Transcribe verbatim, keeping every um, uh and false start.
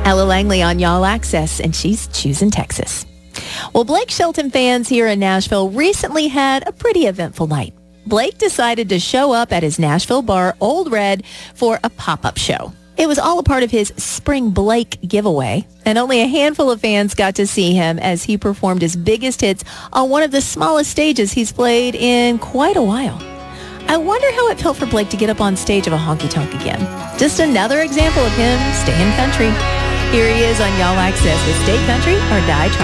Ella Langley on Y'all Access, and she's choosing Texas. Well, Blake Shelton fans here in Nashville recently had a pretty eventful night. Blake decided to show up at his Nashville bar, Old Red, for a pop-up show. It was all a part of his Spring Blake giveaway, and only a handful of fans got to see him as he performed his biggest hits on one of the smallest stages he's played in quite a while. I wonder how it felt for Blake to get up on stage of a honky-tonk again. Just another example of him staying country. Here he is on Y'all Access with Stay Country or Die Trying.